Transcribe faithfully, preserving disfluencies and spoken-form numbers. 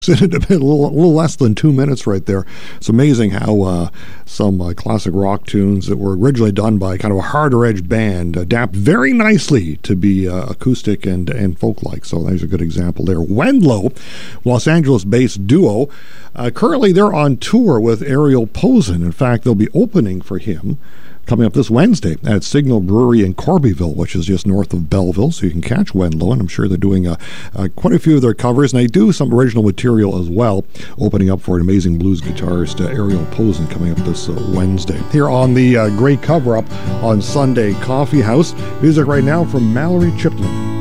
It had been a little, a little less than two minutes right there. It's amazing how uh, some uh, classic rock tunes that were originally done by kind of a harder edge band adapt very nicely to be uh, acoustic and, and folk-like. So there's a good example there. Wendlo, Los Angeles-based duo. Uh, currently, they're on tour with Ariel Posen. In fact, they'll be opening for him coming up this Wednesday at Signal Brewery in Corbyville, which is just north of Belleville, so you can catch Wendlo, and I'm sure they're doing uh, uh, quite a few of their covers, and they do some original material as well, opening up for an amazing blues guitarist, uh, Ariel Posen, coming up this uh, Wednesday. Here on the uh, Great Cover-Up on Sunday Coffee House, music right now from Mallory Chipman.